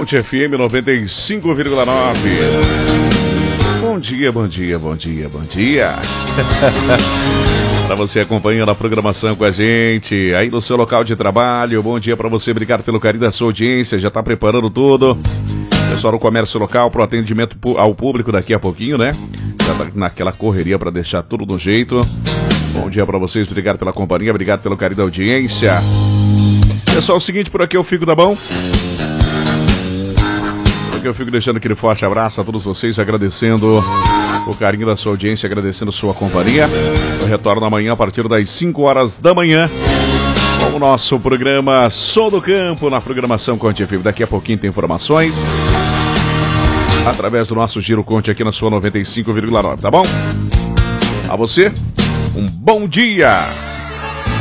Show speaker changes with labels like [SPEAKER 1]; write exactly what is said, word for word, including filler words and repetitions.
[SPEAKER 1] Conte F M noventa e cinco vírgula nove. Bom dia, bom dia, bom dia, bom dia. Para você acompanhando a programação com a gente, aí no seu local de trabalho, bom dia para você, obrigado pelo carinho da sua audiência, já tá preparando tudo. Pessoal do comércio local pro atendimento ao público daqui a pouquinho, né? Já tá naquela correria para deixar tudo do jeito. Bom dia para vocês, obrigado pela companhia, obrigado pelo carinho da audiência. Pessoal, é o seguinte, por aqui eu fico, tá bom? Por aqui eu fico deixando aquele forte abraço a todos vocês, agradecendo o carinho da sua audiência, agradecendo sua companhia. Eu retorno amanhã a partir das cinco horas da manhã com o nosso programa Som do Campo, na programação Conte F M. Daqui a pouquinho tem informações através do nosso Giro Conte aqui na sua noventa e cinco vírgula nove, tá bom? A você, um bom dia!